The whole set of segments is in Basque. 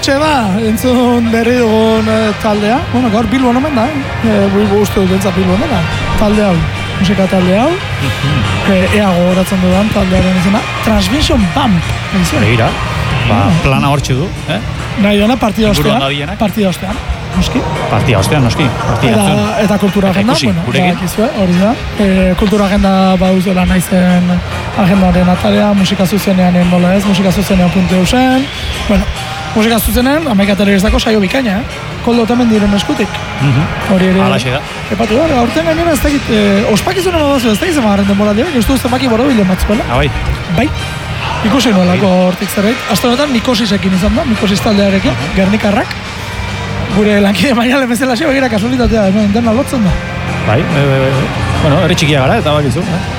hortxe da, entzun berri dugun taldea. Bueno, gaur Bilbon omen da, uste dut entzat Bilbon da, talde hau, musika talde hau. Ea gogoratzen dudan taldearen izena, Transmission Bump. Begira, plana hortxe du, Nahi dena partida ostean, noski. Partida ostean, noski. Eta kultura agenda, hori da. Kultura agenda baduzuela naizen agendaren atalea, musika zuzenean nola ez, musika zuzenean.eu zen. Bueno, musika zuzenean, amaika telebistako saio bikaina, Koldo temen diren eskutik. Hori ere. Alaxe da. Epatu da, aurten gainera ez dakit, ospakizunen odazu ez dakit zemarren denbora dira, ez du zenbaki borobilen batzuela. Bai. Ikusi nolako hortik zerbait. Azte honetan Nikosisekin izan da, Nikosis taldearekin, Gernikarrak. Gure lankide maialen bezala xe, begira kasualitatea, interna lotzen da. Bai. Bueno, herri txikia gara, eta bakizu.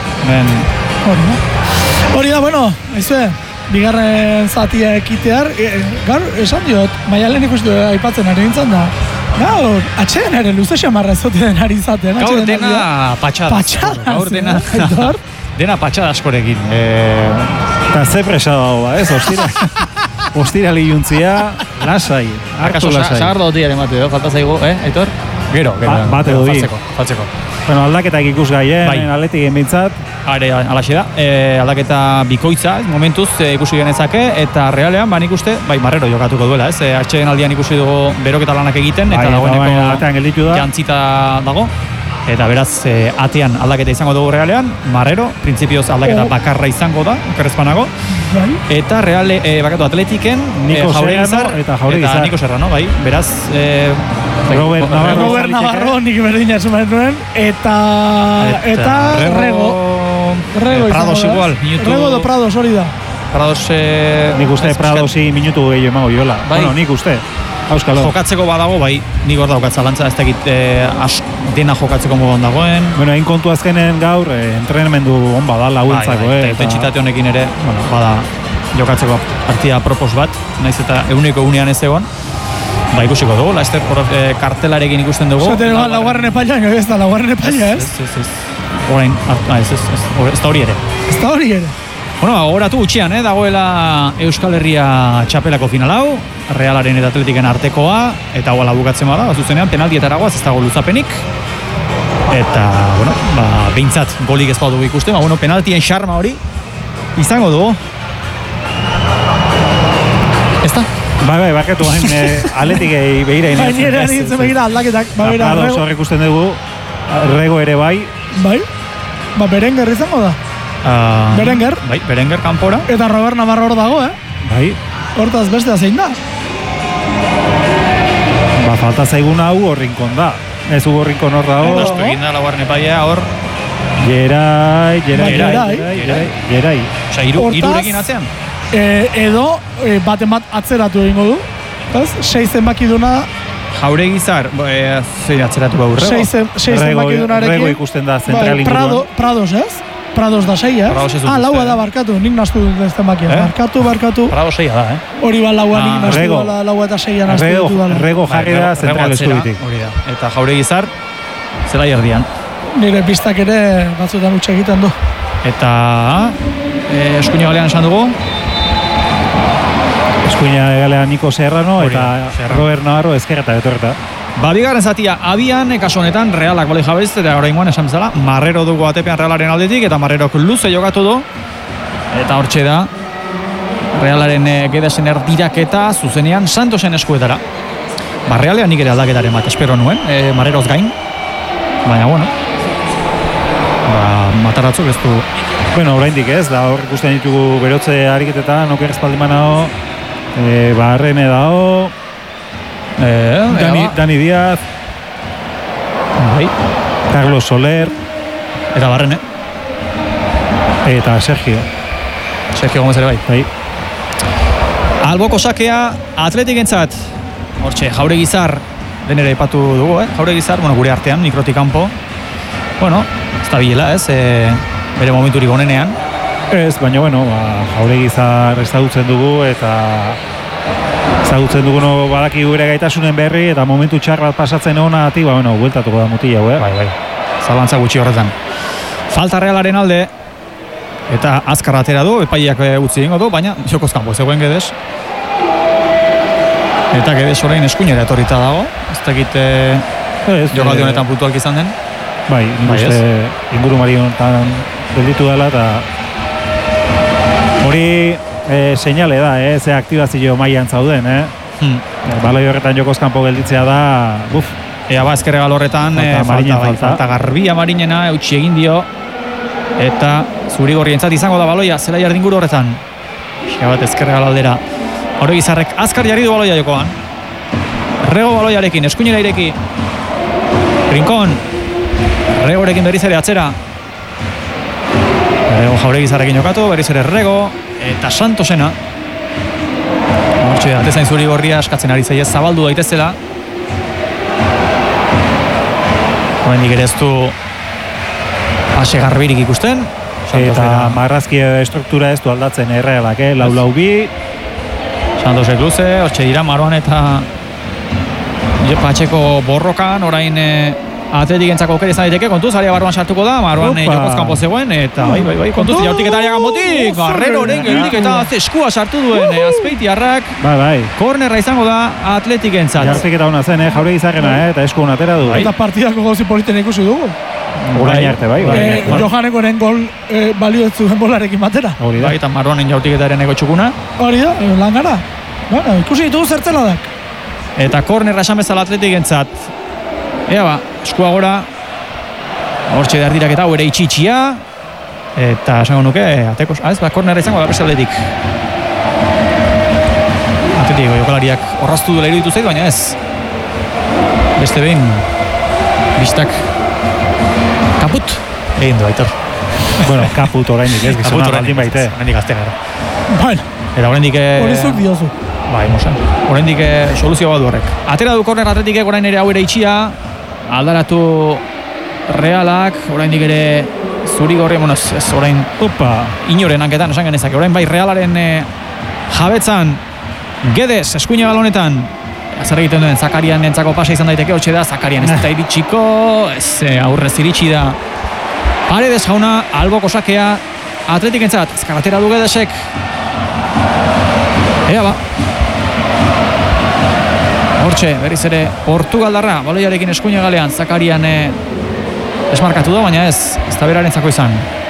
Hori da, bueno, aizue, bigarren zatia ekitear, gaur, esan diot, maialen ikustu aipatzen ari nintzen da, gaur, atxeden ere luze xamarra ezoten ari izaten. Gaur dena patxada. Gaur dena... Dena patxada askorekin. Eta ze presa dago, ez? Ostira liuntzia, lasai. Akaso, zagardo doti ere mate, falta zaigu, Aitor? Gero. Bate dodi. Faltzeko. Bueno, aldaketak ikusgaien, atletik bintzat. Alaxe da, aldaketa bikoitza, momentuz ikusi genezake, eta realean, nik uste, Marrero jokatuko duela, ez? Atxeden aldian ikusi dugu beroketa lanak egiten, eta dagoeneko jantzita dago. Eta beraz, atean aldaketa izango dugu realean, Marrero, printzipioz aldaketa bakarra izango da, okerrezpanago. Eta reale, bakatu atletiken, Jauregizar eta Niko Serrano, bai. Beraz, Robert Navarro, nik berdina esumen duen, eta Rego. Prados igual. Rego do Prados, hori da. Prados... Nik uste Pradosi minutu gehiago emago jola. Bueno, nik uste. Auskalo. Jokatzeko badago, bai, nik hor daukatza lantza, ez dakit dena jokatzeko mogon dagoen. Bueno, hain kontu azkenen gaur, entrenamendu on badala hauentzako, Eta intentsitate honekin ere, bada jokatzeko partida propos bat, naiz eta eguneko unean ez egon. Ikusiko dugu, laster kartelarekin ikusten dugu. Zaten laugarren epaila, ez da laugarren epaila, ez? Orain, ez da hori ere. Ez da hori ere. Bueno, agoratu utxian, dagoela Euskal Herria txapelako final hau, Realaren eta Atletiken artekoa, eta hau bukatzen bada, zuzenean penaltietara goaz, ez dago luzapenik. Eta, bueno, behintzat golik ez badu ikusten, penaltien xarma hori izango dugu. Ez da? Bai, bakatu hain Atletikei behira inoz. Baina nintzen begira aldaketak. Prados hor ikusten dugu, Rego ere bai. Bai, Berenguer izango da. Berenguer. Bai, Berenguer kanpora. Eta Robert Navarro hor dago, Bai. Hortaz bestea zein da. Falta zaigun hau horrinkon da. Ez hu horrinkon hor dago. Nostu egin da laugarren epaia hor. Gerai. Osa, irurekin atzean? Edo, baten bat atzeratu egingo du. 6 zenbakiduna. Jauregizar, zein atzeratu gaur, Rego? 6 zenbakidunarekin. Rego ikusten da zentral inguruan. Prados, ez? Prados da 6, laua da barkatu, nik nastu dut ez zenbakia. Barkatu. Prados 6 da, Hori ba laua nik nastu dut, laua eta 6 nastu dut dut. Rego jarri da zentral eskubitik. Eta Jauregizar, zela erdian. Nire pistak ere batzutan utxe egiten du. Eta eskuina galean esan dugu? Eskuina galean Niko Serrano eta Robert Navarro ezkerra eta betorreta. Bigarren zatia abian, kasu honetan, Realak bale jabez, eta oraingoan esan bezala, Marrero dugu atepean Realaren aldetik, eta Marrerok luze jokatu du. Eta hortxe da, Realaren gedasen erdiraketa zuzenean Santosen eskuetara. Realean nik ere aldaketaren bat espero nuen, Marreroz gain. Baina, bueno, mataratzuk ez du. Bueno, oraindik ez, da hor ikusten ditugu berotze ariketetan, oker espaldiman hau, Barrene dao, Dani Díaz, Carlos Soler, eta Barrene, eta Sergio Gomez ere bai. Alboko sakea Atletikentzat, hortxe, Jauregizar denera ipatu dugu, Jauregizar, gure artean, mikrotik kanpo, ez da bilela, bere momenturik onenean. Ez, baina, Jauregizar ezagutzen dugu, eta ezagutzen dugu badaki gure gaitasunen berri, eta momentu txar bat pasatzen hona, bueltatuko da mutila, Bai, zalantza gutxi horretan. Falta Realaren alde, eta azkar atera du, epaiak utzi egingo du, baina jokozkan zegoen gedez. Eta Gedez orain eskuinera etorrita dago. Ez dakit jokaldi honetan puntualki izan den. Bai, nik uste inguru mari honetan gelditu dela eta hori seinale da, ze aktibazio mailan zauden, baloi horretan jokoz kanpo gelditzea da, Ea ezkerre gal horretan falta garbia Marinena eutsi egin dio eta Zurigorrientzat izango da baloia zela jardinguru horretan. Ea bat ezkerre gal aldera. Aurregizarrek azkar jarri du baloia jokoan. Rego baloiarekin, eskuinera ireki. Rincón. Regorekin berriz ere atzera. Rego Jauregizarrekin jokatu, berriz ere Rego eta Santosena. Hortxe, atezain Zurigorria eskatzen ari zaiez zabaldu daitezela. Horrendik ere ez du ase garbirik ikusten. Eta marrazki estruktura ez du aldatzen errealak, lau bi. Santosek luze, hortxe dira Maroan eta Patxeko borrokan, orain Atletik entzako aukera izan daiteke, kontuz, aria barruan sartuko da, Maroan jokoz kanpo zegoen, eta bai, kontuz, jaurtik eta aria kanpotik, Barreroren geldik eta eskua sartu duen Azpeitiarrak, kornerra izango da Atletik entzat. Jaurtik eta hona zen, Jauregizarrena, eta esku honatera du. Eta partidako gauzi politen ikusi dugu. Orain arte, bai. Johanekoren gol balio ez zuen bolarekin batera. Bai, eta Maroanen jaurtik eta ereneko txukuna. Hori da, lan gara. Ikusi ditugu zertzeladak. Eta kornerra esan bezala Atletik entzat. Ea ba, eskua gora, hortxe dardirak eta hau ere itxitxia, eta esango nuke, ateko, kornerra izango da bestaldetik. Atletik, jokalariak horraztu duela iruditu zaitu, baina ez. Beste behin, biztak kaput, egin du Aitor. Bueno, kaput oraindik ez, gizona baldin baite. Oraindik azte gara. Bueno, eta oraindik... Horizuk diozu. Bai, mosan. Oraindik soluzio bat du horrek. Atera du korner Atletikek orain ere hau ere itxia. Aldaratu Realak, oraindik ere Zurigorri, ez orain inoren hanketan, esan genezak. Orain bai Realaren jabetzan Gedez, eskuina balonetan. Zer egiten duen, Zakarian entzako pasa izan daiteke, hotxe da, Zakarian ez da iritsiko, ez aurrez iritsi da. Paredes jauna, alboko sakea, Atletik entzat, ezkarratera du Gedezek. Ea ba. Hortxe, berriz ere Portugaldarra, baloiarekin eskuina galean, Zakarian esmarkatu da, baina ez da berarentzako izan.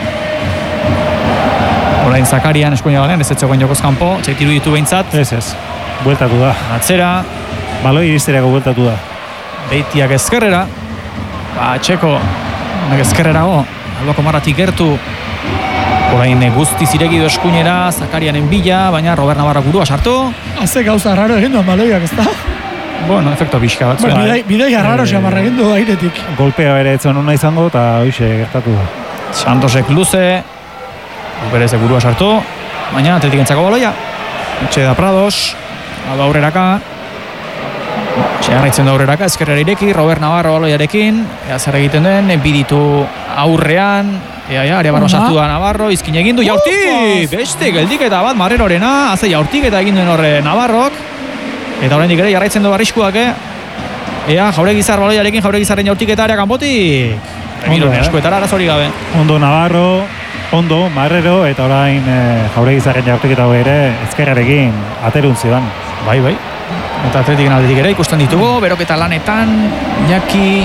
Orain Zakarian eskuina galean, ez etzegoen jokoz kanpo, txaitiru ditu behintzat. Ez, bueltatu da. Atzera. Baloi irizterako bueltatu da. Beitiak ezkerrera, Txeko, ezkerrerago, albako marratik gertu. Orain guztiz iregidu eskuinera, Zakarianen bila, baina Robert Navarro gurua sartu. Haze gauza raro egin duan baloiak, ez da? Bueno, efekto pixka bat. Bidei raro xamarra egin du airetik. Golpea bere etzen hona izango eta hoxe gertatu da. Santosek luze, berezek gurua sartu, baina Atletik entzako baloia. Etxe da Prados, aurreraka. Etxe harritzen da aurreraka, ezkerrera ireki, Robert Navarro baloiarekin. Ea zer egiten den, biditu aurrean. Ea, aria barro sartu da Navarro, izkin egin du, jaurti! Beste, geldiketa bat Marrerorena, haze jaurtiketa egin duen horre Navarrok. Eta oraindik ere jarraitzen du arriskuak, Ea, Jauregizar baloiarekin, Jauregizarren jaurtiketa area kanpotik. Emironen eskuetara arazori gabe. Ondo Navarro, ondo Marrero, eta orain Jauregizarren jaurtiketa ere ezkerrarekin aterun zidan. Bai. Eta Atletiken aldetik ere ikusten ditugu, beroketa lanetan, Iñaki,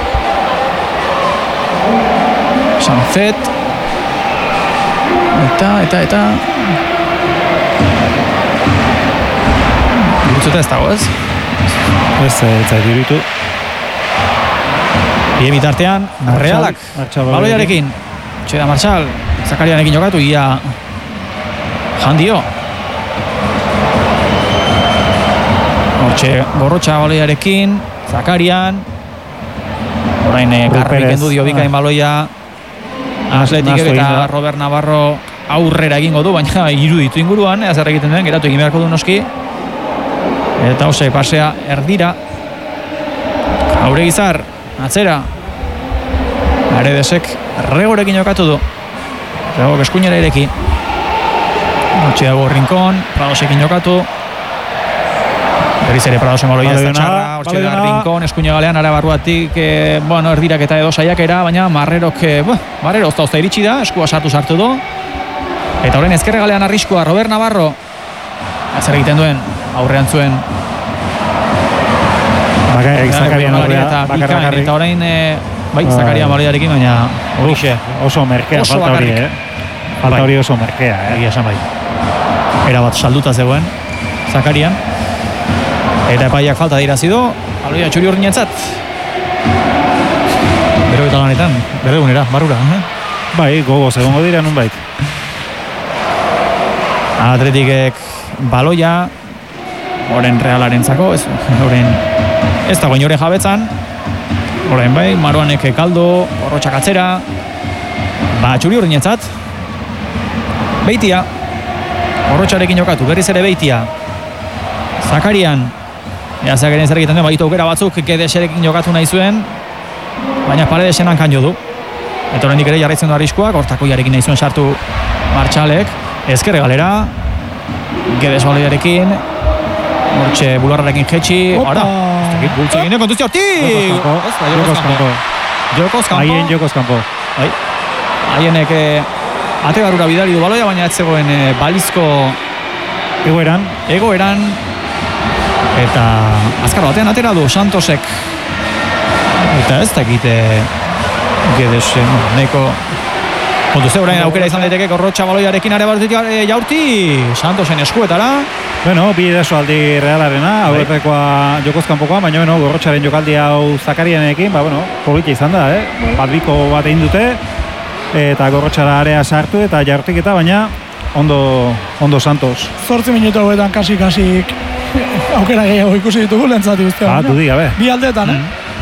Sanzet, eta... Gurutzuta ez dago, ez? Ez zait iruditu. Bien bitartean, Realak, baloiarekin, Txeda Martxal, Zakarianekin jokatu, ia jandio. Hortxe, Borrotxa baloiarekin, Zakarian, orain garbi kendu dio bikain baloia, Atletikek eta Robert Navarro aurrera egingo du, baina iruditu inguruan, zer egiten duen, geratu egin beharko du noski. Eta hose, pasea erdira. Jauregizar, atzera. Aredesek Regorekin jokatu du. Regok eskuinera ireki. Hortxe dago Rincón, Pradosekin jokatu. Berriz ere Pradosen baloia ez da txarra. Hortxe da Rincón, eskuina galean, ara barruatik, erdirak eta edo saiakera, baina Marrerok, Marrero ozta iritsi da, eskua sartu du. Eta horren ezkerre galean arriskua, Robert Navarro. Zer egiten duen, aurrean zuen Bakarrik, Zakarian horrea, bakarrik. Eta orain, bai, Zakarian baloiarekin, baina horixe. Oso merkea, falta hori, Falta hori oso merkea, Egia esan bai. Era bat salduta zegoen, Zakarian. Eta epaiak falta dira zido, baloia txuri urdinentzat. Bero eta lanetan, berregunera, barrura. Bai, gogoz egongo dira nun bait. Atletikek baloia, oren Realaren zako, ez dago inoren jabetzan. Oren bai, Maruanek kaldo, Orrotxak atzera. Txuri urdinetzat. Beitia. Orrotxarekin jokatu, berriz ere Beitia. Zakarian. Zakarian zer egiten duen, baitu aukera batzuk Gedeserekin jokatu nahi zuen. Baina Paredesen hankan jo du. Eta horrendik ere jarraitzen du arriskuak, hortako jarekin nahi zuen sartu Martxalek. Ezker galera. Gedes baloiarekin. Hortxe bularrarekin jetxi. Ara, ez dakit bultze egin, kontuzio hortik! Jokoz kanpo. Haien Jokoz kanpo. Haienek ate barura bidali du baloia, baina ez zegoen balizko egoeran. Eta azkar batean atera du Santosek. Eta ez dakit Gedesen neko kontuzio orain aukera izan daiteke Orrotxa baloiarekin are bat jaurti Santosen eskuetara. Bueno, bi edaso aldi Realarena, aurrekoa Jokoz kanpokoa, baina Orrotxaren jokaldi hau Zakarianekin, politia izan da, Badbiko bat egin dute, eta Orrotxara area sartu eta jartiketa, baina ondo Santos. 8 minutu hauetan kasik aukera gehiago ikusi ditugu lentzati guztia. Dudik, gabe. Bi aldeetan,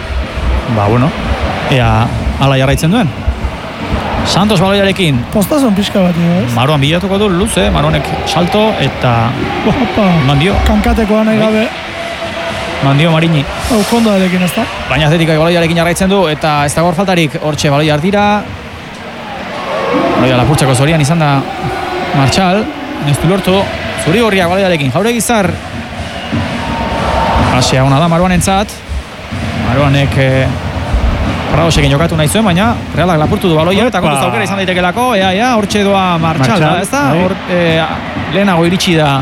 Ea, ala jarraitzen duen. Santos baloiarekin. Postazon pixka bat, ez? Maruan bilatuko du luze, Maruanek salto eta mandio. Kankatekoa nahi gabe. Mandio Marini. Kondo erekin, ez da? Baina Atletikak baloiarekin jarraitzen du eta ez dago faltarik hortxe baloia dira. Baloia lapurtzeko zorian izan da Martxal. Ez du lortu. Zuri horriak baloiarekin. Jauregizar. Pasea ona da Maruanentzat. Maruanek Radosekin jokatu nahi zuen, baina Realak lapurtu du baloia eta kontuz aukera izan daitekelako. Hortxe doa Martxal da, ez da? Lehenago iritsi da.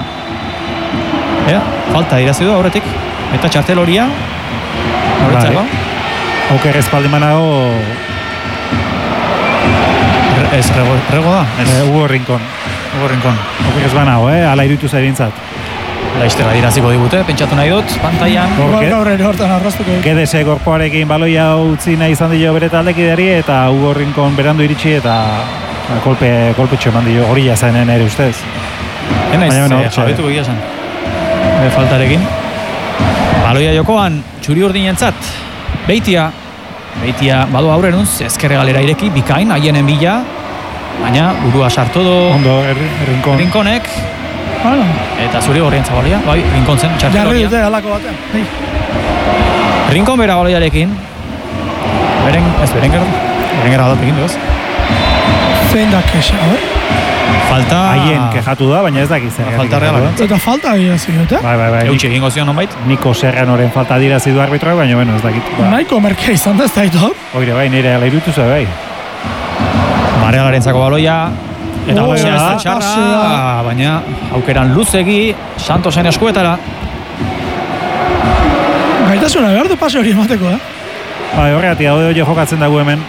Falta irazi du aurretik. Eta txartel horia. Horretzako. Auker espaldi manago. Ez, rego da? Hugo Rincon. Auker ez banago, ala irutu zairintzat. Laiztera diraziko digute, pentsatu nahi dut, pantaian. Gaur ere hortan arrastuko dut. Gedese gorpoarekin baloia utzi nahi izan dio bere taldekideri eta Hugo Rincon berandu iritsi eta kolpetxo eman dio hori jazanen ere ustez. Enaiz, jabetu begia zen. Faltarekin. Baloia jokoan, txuri urdinentzat. Beitia badu aurrenuz, ezkerre galera ireki, bikain, haienen bila. Baina, burua sartu du. Ondo, Rinconek. Eta zuri horrientza baloia, bai, Rincon zen, txartel horia. Jarri dute alako batean. Rincon bera baloiarekin. Berengerra bat egin du, ez? Zein da kexa, Falta... Haien kejatu da, baina ez dakiz. Falta realak. Eta falta dirazi dute? Bai. Eutxe egingo zion nonbait? Niko Serranoren falta dirazi du arbitroa, baina ez dakit. Nahiko merkea izan da ez daito. Oire, bai, nire ala irutu zuen, bai. Marealarentzako baloia. Eta pasea ez da txarra, baina aukeran luzegi Santosen eskuetara. Gaitasuna behar du pase hori emateko, Bai, horregatik, hau doi jokatzen dago hemen.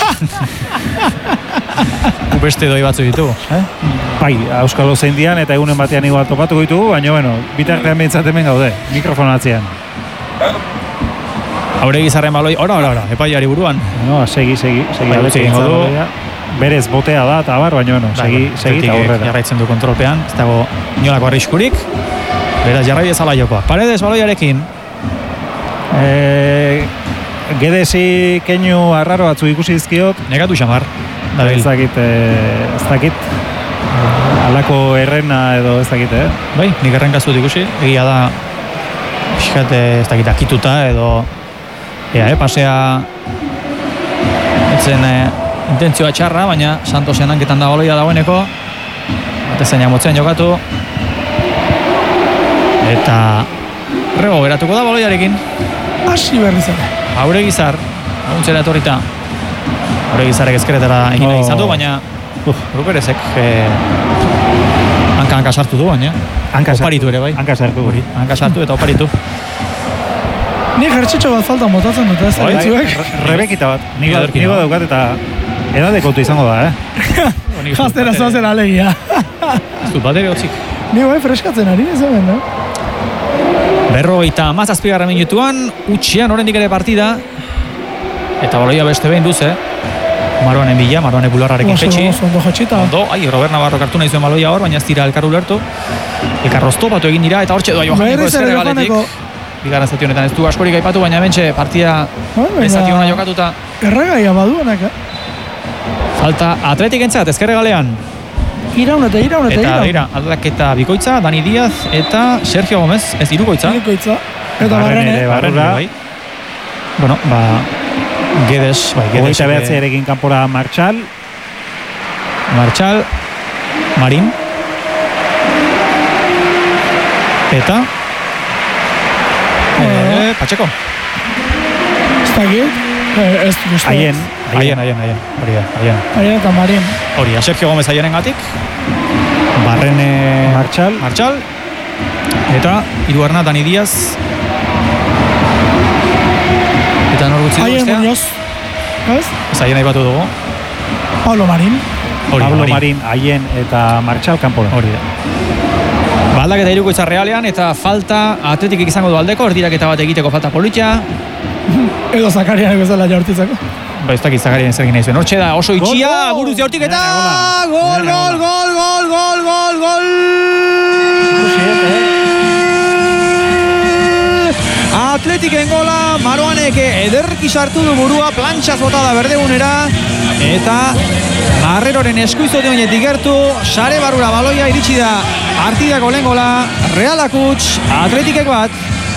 Beste doi batzu ditugu, Bai, Euskalo zein dian eta egunen batean igual topatuko ditugu, baina, bitartean behintzat hemen gaude, mikrofonatzean. Jauregizarren baloi, ora, epaiari buruan. Segi, berez botea da eta abar, baina, segi eta horrela. Jarraitzen du kontrolpean, ez dago inolako arriskurik. Beraz, jarrai bezala jokoa. Paredes baloiarekin. Gedesi keinu arraro batzu ikusi dizkiot. Negatu xamar. Ez dakit. Alako errena edo ez dakit, Bai, nik errenkazut ikusi. Egia da, ez dakit, akituta edo pasea etzen intentzioa txarra, baina Santosen hanketan da baloia dagoeneko. Batezeina motzean jokatu. Eta rego geratuko da baloiarekin. Hasi berri zen. Jauregizar, aguntzera etorrita. Jauregizarek ezkeretara egin izan du, baina Ruperezek hanka sartu du, baina oparitu ere bai. Hanka sartu. Hanka sartu eta oparitu. Ni jertxetxo bat falta motatzen dut, ez? Rebekita bat. Nigo daukat eta edade kontu izango da, Jaztera zoazen alegia. Ez dut bateri hotzik. Ni bai freskatzen ari, ez hemen, no? 57. minutuan, utxian oraindik ere partida. Eta baloia beste behin duz, Maroanen bila, Maroanen bularrarekin jetxi. Ondo jetxita. Ondo, Robert Navarro kartu nahi zuen baloia hor, baina ez dira elkar ulertu. Elkarroztopatu egin dira, eta hortxe doa Johaneko ezkerre galetik. Bigarren zati honetan ez du askorik aipatu, baina hementxe partida ez zati hona jokatuta. Erragaia baduanak, Falta Atletik entzat, ezkerre galean. Iraun eta ira. Aldaketa bikoitza, Dani Diaz eta Sergio Gomez, ez irukoitza. Eta Barrene. Bai. Bueno, Guedes, Hogeita behatzearekin kanpora Martxal, Marin. Eta Pacheco. Ez dakit. Aien. Hori eta Marin. Hori, Sergio Gomez aienen gatik. Barrene Martxal. Eta hirugarrena Dani Diaz. Eta norgutzi du bestea? Aien Muñoz. Ez aien aipatu dugu. Pablo Marin, Aien eta Martxal kanpora. Hori da. Baldak eta irukoitza realean eta falta Atletikek izango du aldeko, erdiraketa bat egiteko falta politia. Edo Zakarianek bezala jaurtitzako. Ez dakit Zakarian zer egin nahi zuen. Hortxe da, oso itxia, buruz jaurtik eta gol! Atletiken gola, Maroanek ederki sartu du burua, plantxaz botada berdegunera, eta Marreroren eskuizote honetik gertu, sare barrura baloia iritsi da partidako lehen gola, Realak huts, Atletikek bat.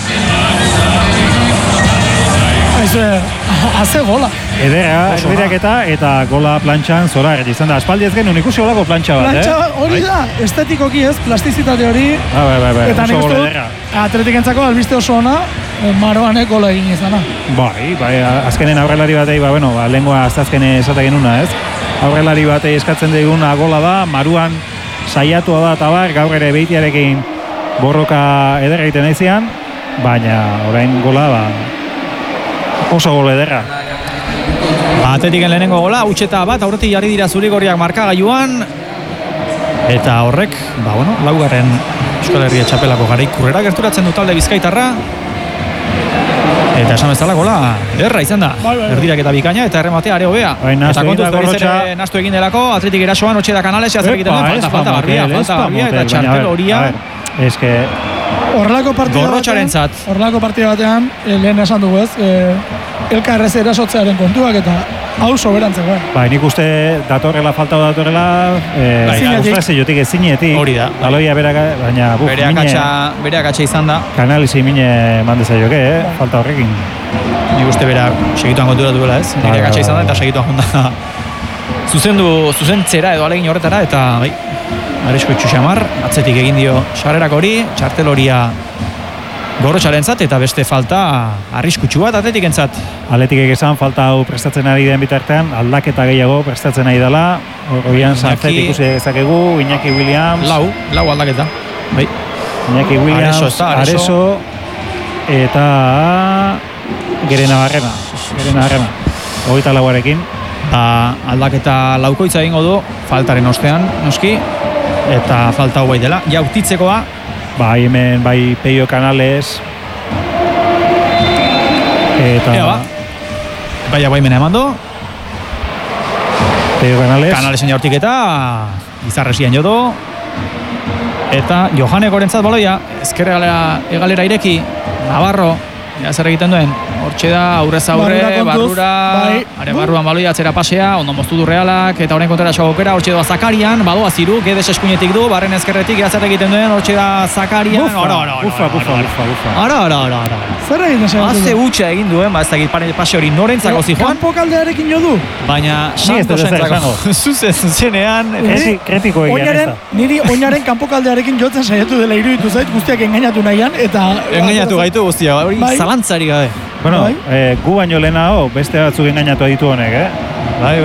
Haze gola. Ederra, eta gola plantxan zora izan da. Aspaldi ez genuen ikusi golako plantxa bat, Plantxa hori da, estetikoki ez, plastizitate hori. Bai, eta nik uste Atletikentzako albiste oso ona, Maroanek gola egin izana. Bai, azkenen aurrelari batei, lehengoa azazkene esate genuna, ez? Aurrelari batei eskatzen diguna gola da, Maruan saiatua da eta gaur ere Beitiarekin borroka ederra egiten aizian, baina orain gola, oso gol ederra. Atletiken lehenengo gola, utxeta bat, aurretik jarri dira zurigorriak markagailuan. Eta horrek, laugarren Euskal Herria txapelako garaikurrera gerturatzen du talde Bizkaitarra. Eta esan bezala gola, ederra izan da. Erdirak eta bikaina, eta errematea are hobea. Eta kontuz berriz ere nastu egin delako, Atletik erasoan, otxe da Canales, zer egiten duen, falta barbia, eta txartel horia. Horrelako partida batean, lehen esan dugu ez, elkarrez erasotzearen kontuak eta hau soberantzeko. Nik uste datorrela, ustraziotik ez zinetik. Hori da. Aloia baina bereak atxa izan da. Kanalizi mine mandezaioke, falta horrekin. Nik uste bereak segituan konturatu duela ez. Bereak atxa izan da eta segituan jonda. Zuzentzera edo alegin horretara eta Aresko itxuxamar, atzetik egin dio sarrerak hori, txartel horia Gorrotxarentzat eta beste falta arriskutsu bat Atletikentzat. Atletikek esan falta hau prestatzen ari den bitartean, aldaketa gehiago prestatzen ari dela. Horian Sanzet ikusi ezakegu, Iñaki Williams. Lau aldaketa. Bai. Iñaki Williams, Areso eta Gere Navarrena. 24arekin. Aldaketa laukoitza egingo du, faltaren ostean, noski. Eta falta hau bai dela, jautitzekoa. Hemen, Peio Canales. Eta... Baimena eman du. Peio Canales. Canalesen jaurtik eta Izarresian jodo. Eta Johane Gorentzat baloia, ezkerre egalera ireki, Navarro, zer egiten duen. Hortxe da, aurrez aurre, barrura, barruan baloia atzera pasea, ondo moztu du Realak, eta horren kontera aukera, hortxe doa Zakarian, badoa ziru, Guedes eskuinetik du, barren ezkerretik, zer egiten duen, hortxe da Zakarian. Bufa. Zer egiten zen? Haze utxa egin duen, ez dakit pase hori norentzako zijoan. Kanpo kaldearekin jo du. Baina Santosentzako zuzenean. Kretiko egian ez da. Niri oinaren kanpo kaldearekin jotzen saiatu dela iruditu zait, guztiak engainatu nahian, eta... Engainatu gaitu guztia, hori zalantzari gabe. Gu baino lehenago beste batzuk engainatu aditu honek, Bai.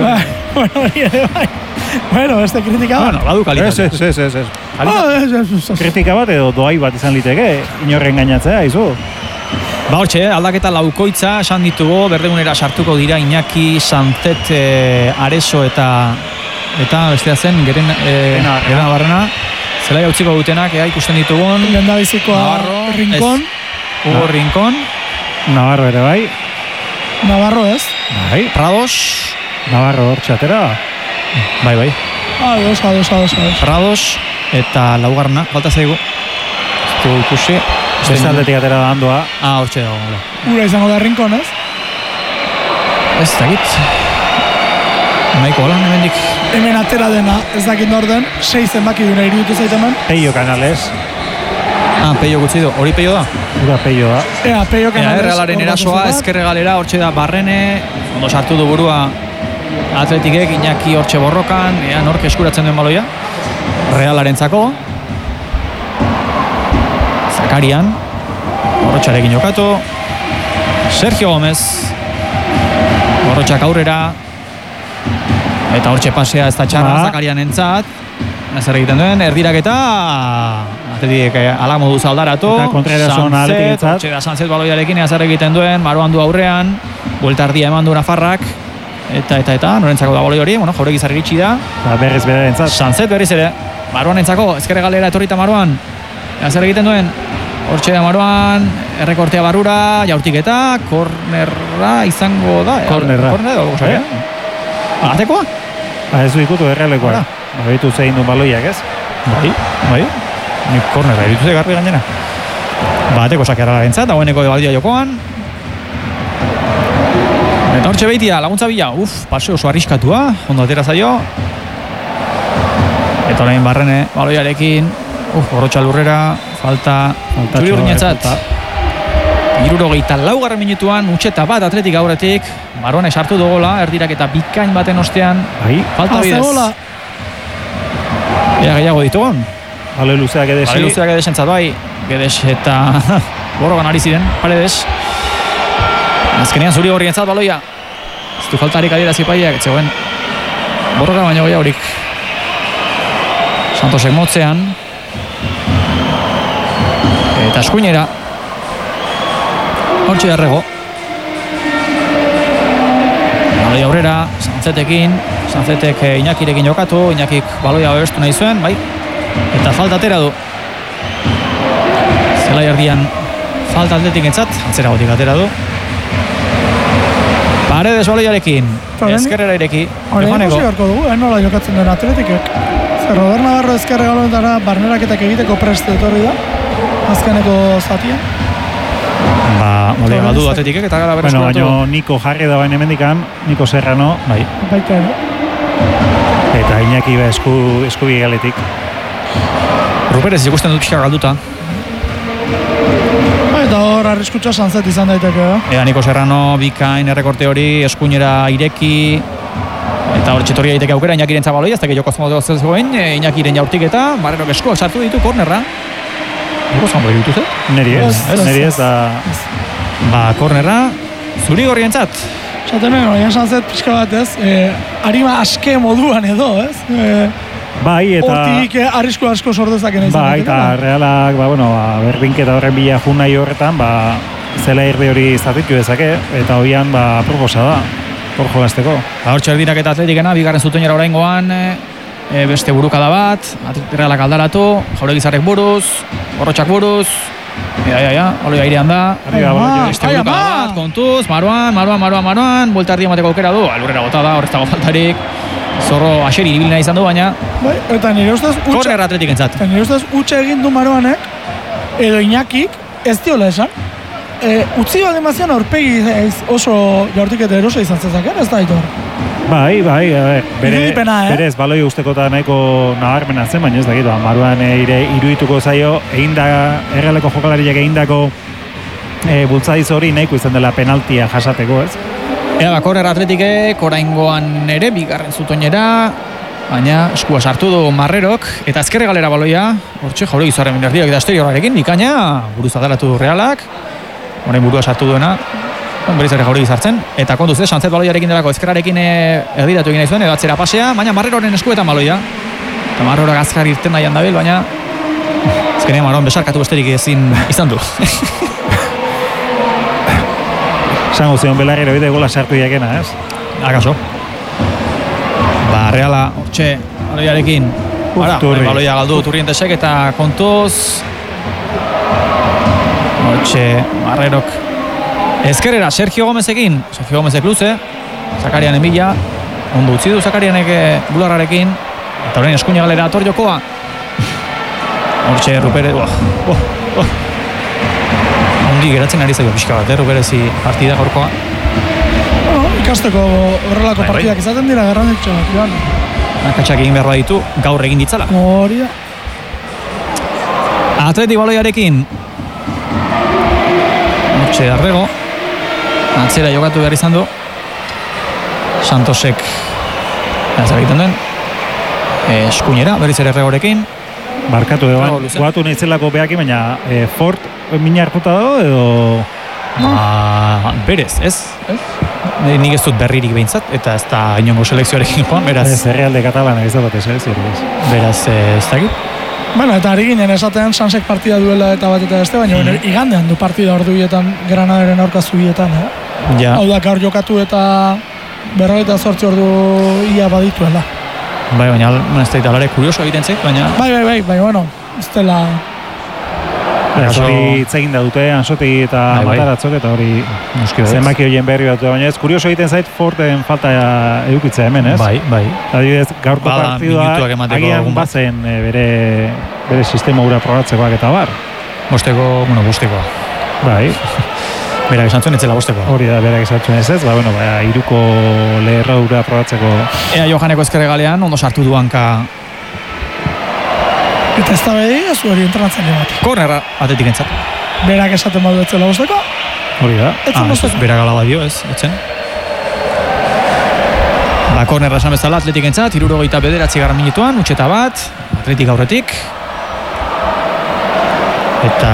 Bueno, beste kritika bat. Badu kalitatea. Ez. Kritika bat edo doai bat izan liteke, inorren engainatzea, izu. Hortxe, aldaketa laukoitza, esan ditugu, berdegunera sartuko dira Iñaki, Sanzet, Areso eta bestea zen, Gerena Barrena. Zelai utziko dutenak, ikusten ditugun. Lenda bizikoa Rincón. Hugo Rincón. Navarro ere bai. Navarro ez. Bai. Prados. Navarro hor txatera. Bai. Ados. Prados eta laugarna, falta zaigu. Ez du ikusi. Beste aldetik atera da handoa. Hortxe dago. Ura izango da Rincón ez? Ez dakit. Nahiko holan hemendik. Hemen atera dena, ez dakit norden, 6 zenbaki duna iruditu zait hemen. Peio Canales. Peio gutzi du, hori Peio da? Ura Peio da. Peio Canales. Realaren erasoa, ezkerre galera, hortxe da Barrene, ondo sartu du burua Atletikek, Iñaki hortxe borrokan, nork eskuratzen duen baloia. Realaren zako. Zakarian, Gorrotxarekin jokatu. Sergio Gomez. Gorrotxak aurrera. Eta hortxe pasea ez da txarra Zakarian entzat. Zer egiten duen, erdiraketa Atletik ala moduz aldaratu. Eta kontraerason Atletik entzat. Hortxe da Sanzet baloiarekin zer egiten duen, Maroan du aurrean. Bueltardia eman du Nafarrak. Eta, norentzako da baloi hori, jauregi zarri iritsi da. Berriz bera entzat. Sanzet berriz ere, Maroan entzako, ezkerre galera etorrita Maroan. Zer egiten duen, hortxe da Maroan, errekortea barrura, jaurtiketa, kornerra izango da. Kornerra. Atekoa? Ez du ikutu errealekoa. Baitu zein du baloiak ez? Bai. Nik kornerra eritu ze garbi gainera. Ateko sakeara entzat, dagoeneko baldia jokoan. Eta hortxe behitia, laguntza bila. Pase oso arriskatua, ondo atera zaio. Eta orain Barrene baloiarekin. Gorrotxa lurrera, falta txuri urdinetzat. 64 minutuan, utxeta bat Atletik aurretik. Maroan esartu dugola, erdirak eta bikain baten ostean. Falta bidez. Ea gehiago ditugun. Baloi luzeak edesi. Baloi luzeak edesentzat bai. Gedes eta borrogan ari ziren, Paredes. Azkenean zuri horri entzat baloia. Ez du faltarik adierazi paiak, etzegoen. Borrogan baino gehiagorik. Santosek motzean. Eta eskuinera. Hortxe darrego. Baloi aurrera, Sanzetekin. Sanzetek Iñakirekin jokatu. Iñakik baloia bebestu nahi zuen, bai. Eta falta atera du. Zelai erdian falta Atletik entzat. Atzera gotik atera du. Paredes baloiarekin. Ezkerrera ireki. Horrein ikusi garko dugu, nola jokatzen den Atletikek. Zer Robert Navarro ezkerre galoetara barneraketak egiteko preste etorri da. Azkeneko zatian. Molega du Atletikek eta gara beres. Baina Niko jarri da baina hemendikan, Niko Serrano. Bai. Baita ere. Eta Iñaki eskubi galetik. Ruperez ikusten dut pixka galduta. Eta hor arriskutsa Sanzet izan daiteke. Niko Serrano bikain errekorte hori eskuinera ireki. Eta hor txetorria daiteke aukera Iñakiren zabaloia, ez da gehioko azmodu zegoen, Iñakiren jaurtik eta Barrerok eskuak sartu ditu kornerra. Niko zanboi dituz, Neri ez da... Kornerra, zuri gorri entzat. Zaten oian Sanzet pixka bat ez, harima aske moduan edo, ez? Bai, eta... Hortik arrisku asko sordezaken izan. Bai, eta realak, berbinketa horren bila jun nahi horretan, zela irde hori zatitu dezake, eta hoian proposa da, hor jolazteko. Hortxe erdirak eta Atletikena, bigarren zutoinera oraingoan, beste burukada bat, realak aldaratu, Jauregizarrek buruz, Gorrotxak buruz, oloi airean da, beste burukada bat, kontuz, Maroan, buelta erdi emateko aukera du, alurrera bota da, horrez dago faltarik, zorro aseri ibilina izan du, baina eta nire ustez korner Atletik entzat. Nire ustez utxe egin du Maroanek, edo Iñakik, ez diola esan, utzi bat emazian aurpegi oso jaurtiketa erosa izan zezaken, ez da ditu. Bai, berez baloi usteko eta nahiko nabarmena zen, baina ez dakit, Maroan irudituko zaio, errealeko jokalariak egindako bultzadiz hori nahiko izan dela penaltia jasateko, ez? Korner Atletikek oraingoan ere bigarren zutoinera, baina eskua sartu du Marrerok eta ezkerre galera baloia, hortxe Jauregizarren erdiak eta esteriorrarekin bikaina buruz adalatu Realak, orain burua sartu duena, berriz ere Jauregizartzen, eta kontuz Sanzet baloiarekin delako ezkerrarekin erdiratu egin nahi zuen, edo atzera pasea, baina Marreroren eskuetan baloia, eta Marrerorak azkar irten nahian dabil, baina azkenean Maroan besarkatu besterik ezin izan du. Zango zion Belarrero bide gola sartu diakena, ez? Akaso. Reala, hortxe, baloiarekin. Baloia galdu Turrientesek eta kontuz. Hortxe, Marrerok. Ezkerrera, Sergio Gomezekin. Sergio Gomezek luze. Zakarian Emila. Ondo utzi du Zakarianek bularrarekin. Eta horrein eskuina galera ator jokoa. Hortxe, Rupere. Ondi geratzen ari zaio pixka bat, Ruperezi partida gaurkoa. Ikasteko horrelako partidak izaten dira garrantzitsuak, Joan. Akatsak egin behar ditu, gaur egin ditzala. Hori da. Atleti baloiarekin. Hortxe Arrego. Atzera jokatu behar izan du. Santosek ez egiten duen. Eskuinera, berriz ere Arregorekin. Barkatu edo, guatu nahi zelako behakin, baina Ford mina hartuta dago edo... Berez, ez? Nik ez dut berririk behintzat, eta ez da inongo selekzioarekin joan, beraz... Ez herrialde katalana ez da bat ez. Beraz, ez dakit. Bueno, eta ari ginen esaten Sansek partida duela eta bat eta beste, baina igandean du partida ordubietan Granadaren aurka zubietan, Ja. Hau da, gaur jokatu eta 48 ordu ia badituela. Bai, baina ez da alare kurioso egiten zait, baina... Bai, bueno, ez dela... Hori itzegin da dute, Ansotegi eta Mataratzok, eta hori zenbaki horien berri bat, baina ez kurioso egiten zait Forden falta edukitzea hemen, ez? Bai. Adibidez, gaurko partidua agian bazen bere sistema hura probatzekoak eta bar. Bostekoa. Bai. Berak esan zuen etzela bostekoa. Hori da, berak esan zuen ez, iruko leherra hura probatzeko. Ea Johaneko ezkerre galean, ondo sartu duanka. Eta ez da behi, ez hori entrenatzen bat. Kornerra atetik entzat. Berak esaten badu etzela bosteko. Hori da. Berak alaba dio, ez, etzen. Kornerra esan bezala atletik entzat, 69 minutuan, utxeta bat, atletik aurretik. Eta...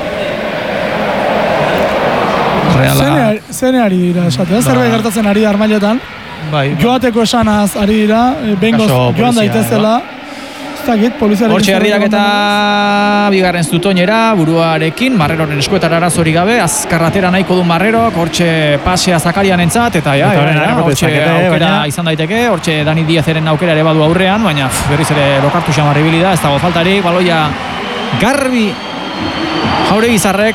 Reala... Zene ari dira esatea, zerbait gertatzen ari da armailetan. Joateko esanaz ari dira, bengoz joan daitezela. Hortxe herriak eta bigarren zutoinera buruarekin, Marreroren eskuetara arazorik gabe, azkarratera nahiko du Marrerok, hortxe pasea Zakarian entzat, eta hortxe aukera izan daiteke, hortxe Dani Diazeren aukera ere badu aurrean, baina berriz ere lokartu xamarribili da, ez dago faltarik, baloia garbi Jauregi Zarrek